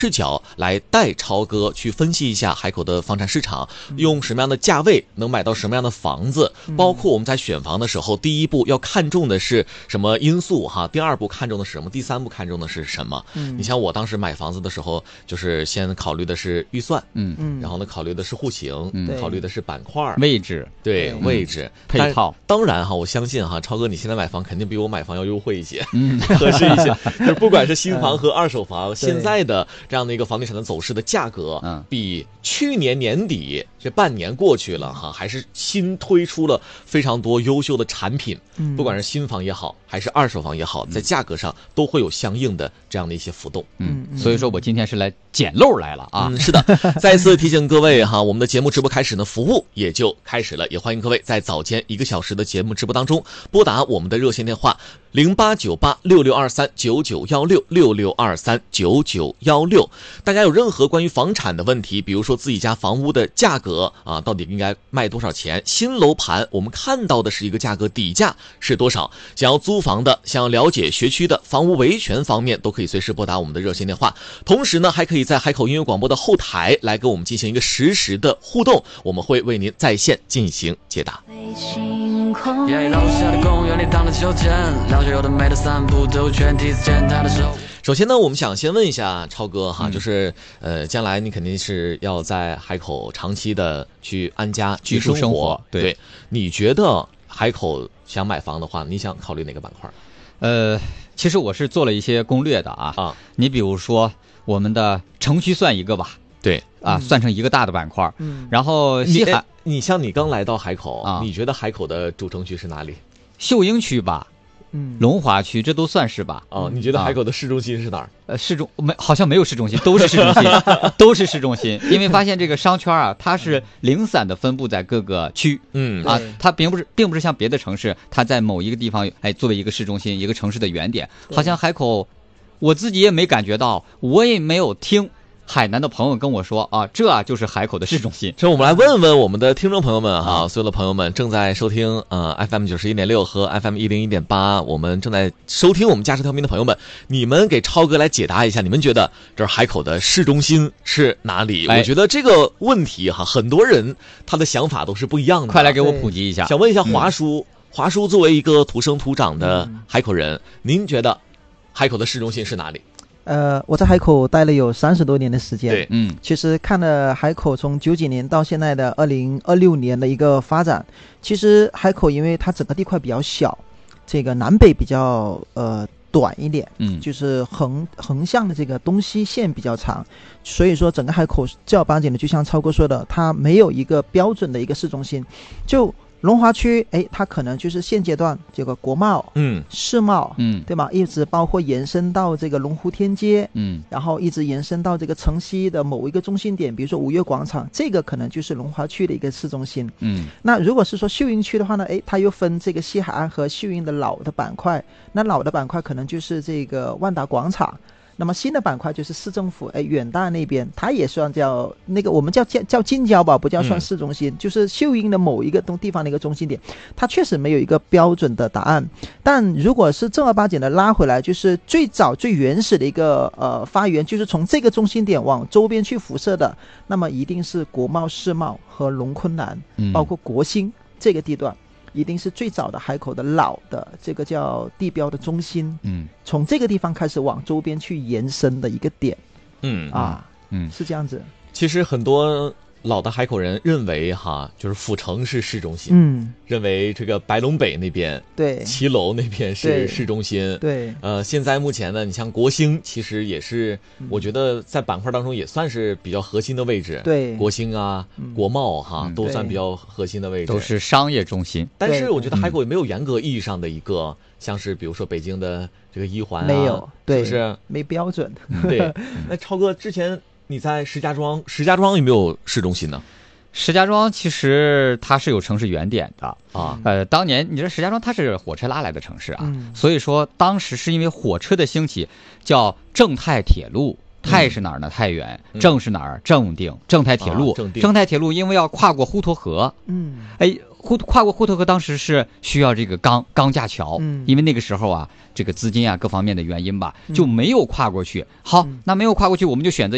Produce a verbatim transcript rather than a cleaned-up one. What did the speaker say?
视角来带超哥去分析一下海口的房产市场，用什么样的价位能买到什么样的房子，包括我们在选房的时候，第一步要看重的是什么因素哈，第二步看重的是什么，第三步看重的是什么。嗯，你像我当时买房子的时候，就是先考虑的是预算，嗯嗯，然后呢考虑的是户型，嗯，考虑的是板块、 位置， 对位置、 配套。 当然哈，我相信哈，超哥你现在买房肯定比我买房要优惠一些，嗯，合适一些。就是不管是新房和二手房，现在的这样的一个房地产的走势的价格，嗯，比去年年底这半年过去了哈，还是新推出了非常多优秀的产品，嗯，不管是新房也好，还是二手房也好，在价格上都会有相应的这样的一些浮动。 嗯，所以说我今天是来捡漏来了啊。 嗯，是的，再次提醒各位哈，我们的节目直播开始呢，服务也就开始了，也欢迎各位在早间一个小时的节目直播当中拨打我们的热线电话零八九八六六二三九九幺六六六二三九九幺六。大家有任何关于房产的问题，比如说自己家房屋的价格啊，到底应该卖多少钱？新楼盘我们看到的是一个价格，底价是多少？想要租房的，想要了解学区的房屋维权方面，都可以随时拨打我们的热线电话。同时呢，还可以在海口音乐广播的后台来跟我们进行一个实时的互动，我们会为您在线进行解答。首先呢，我们想先问一下超哥哈，嗯、就是呃，将来你肯定是要在海口长期的去安家居住生活，对，对，你觉得海口想买房的话，你想考虑哪个板块？ 呃，其实我是做了一些攻略的啊啊，你比如说我们的城区算一个吧， 对啊，嗯、算成一个大的板块，嗯，然后西海， 你, 你像你刚来到海口啊，你觉得海口的主城区是哪里？ 秀英区吧。嗯，龙华区这都算是吧？ 哦，你觉得海口的市中心是哪儿？ 呃，市中没好像没有市中心，都是市中心，都是市中心。因为发现这个商圈啊，它是零散的分布在各个区，嗯啊，它并不是并不是像别的城市，它在某一个地方哎作为一个市中心，一个城市的原点。好像海口，我自己也没感觉到，我也没有听海南的朋友跟我说啊，这啊就是海口的市中心。 所以我们来问问我们的听众朋友们哈，所有的朋友们正在收听呃 F M 九十一点六和 F M 一零一点八，我们正在收听我们驾驶调频的朋友们，你们给超哥来解答一下，你们觉得这海口的市中心是哪里？哎、我觉得这个问题哈，很多人他的想法都是不一样的。 快来给我普及一下。 想问一下华叔，嗯、华叔作为一个土生土长的海口人，嗯、您觉得海口的市中心是哪里？ 呃，我在海口待了有三十多年的时间， 对， 嗯，其实看了海口从九几年到现在的二零二六年的一个发展，其实海口因为它整个地块比较小，这个南北比较呃短一点，嗯，就是横横向的这个东西线比较长，所以说整个海口正儿八经的，就像超哥说的，它没有一个标准的一个市中心，就。龙华区，哎，它可能就是现阶段这个国贸、嗯，世贸，嗯，对吧？一直包括延伸到这个龙湖天街，嗯，然后一直延伸到这个城西的某一个中心点，比如说五月广场，这个可能就是龙华区的一个市中心，嗯。那如果是说秀英区的话呢，哎，它又分这个西海岸和秀英的老的板块，那老的板块可能就是这个万达广场。那么新的板块就是市政府，哎，远大那边，它也算叫那个我们叫叫叫近郊吧，不叫算市中心，嗯、就是秀英的某一个东地方的一个中心点，它确实没有一个标准的答案。但如果是正儿八经的拉回来，就是最早最原始的一个呃发源，就是从这个中心点往周边去辐射的，那么一定是国贸、世贸和龙昆南，嗯、包括国兴这个地段。一定是最早的海口的老的这个叫地标的中心，嗯，从这个地方开始往周边去延伸的一个点，嗯啊，嗯，是这样子。 其实很多老的海口人认为哈，就是府城是市中心，嗯，认为这个白龙北那边， 对， 骑楼那边是市中心， 对， 呃，现在目前呢，你像国兴，其实也是，嗯、我觉得在板块当中也算是比较核心的位置， 对， 国兴啊，嗯、国贸哈，嗯、都算比较核心的位置， 都是商业中心。 但是我觉得海口也没有严格意义上的一个，像是比如说北京的这个一环啊， 没有，对， 是不是没标准？ 对，那超哥之前你在石家庄，石家庄有没有市中心呢？ 石家庄其实它是有城市原点的啊，呃，当年你说石家庄它是火车拉来的城市啊，嗯、所以说当时是因为火车的兴起，叫正太铁路。太是哪儿呢？太原。正是哪儿？正定。正太铁路。 啊、 正太铁路因为要跨过滹沱河，嗯，哎，滹跨过滹沱河当时是需要这个钢钢架桥，嗯，因为那个时候啊，这个资金啊各方面的原因吧，就没有跨过去。好，那没有跨过去，我们就选择。